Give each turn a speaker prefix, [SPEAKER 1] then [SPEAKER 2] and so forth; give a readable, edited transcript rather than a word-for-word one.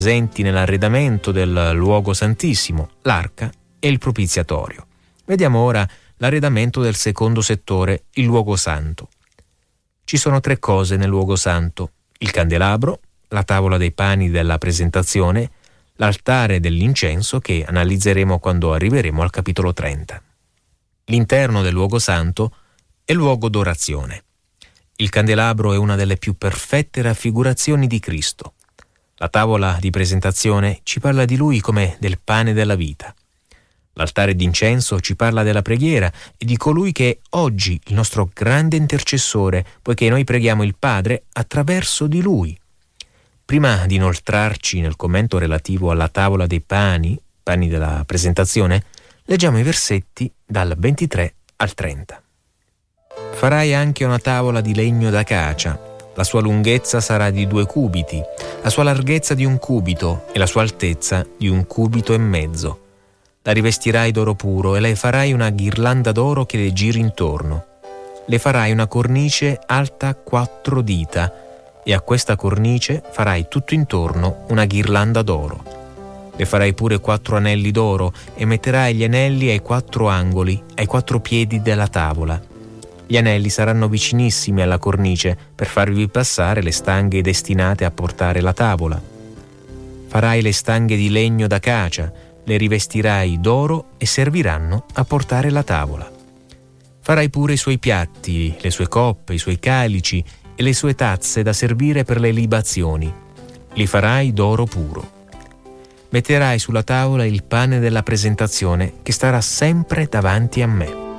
[SPEAKER 1] presenti nell'arredamento del luogo santissimo, l'arca e il propiziatorio. Vediamo ora l'arredamento del secondo settore, il luogo santo. Ci sono 3 cose nel luogo santo: il candelabro, la tavola dei pani della presentazione, l'altare dell'incenso che analizzeremo quando arriveremo al capitolo 30. L'interno del luogo santo è luogo d'orazione. Il candelabro è una delle più perfette raffigurazioni di Cristo. La tavola di presentazione ci parla di Lui come del pane della vita. L'altare d'incenso ci parla della preghiera e di colui che è oggi il nostro grande intercessore, poiché noi preghiamo il Padre attraverso di Lui. Prima di inoltrarci nel commento relativo alla tavola dei pani della presentazione, leggiamo i versetti dal 23 al 30. Farai anche una tavola di legno d'acacia. La sua lunghezza sarà di 2 cubiti, la sua larghezza di 1 cubito e la sua altezza di 1,5 cubiti. La rivestirai d'oro puro e le farai una ghirlanda d'oro che le giri intorno. Le farai una cornice alta 4 dita e a questa cornice farai tutto intorno una ghirlanda d'oro. Le farai pure 4 anelli d'oro e metterai gli anelli ai 4 angoli, ai 4 piedi della tavola. Gli anelli saranno vicinissimi alla cornice per farvi passare le stanghe destinate a portare la tavola. Farai le stanghe di legno d'acacia, le rivestirai d'oro e serviranno a portare la tavola. Farai pure i suoi piatti, le sue coppe, i suoi calici e le sue tazze da servire per le libazioni. Li farai d'oro puro. Metterai sulla tavola il pane della presentazione che starà sempre davanti a me.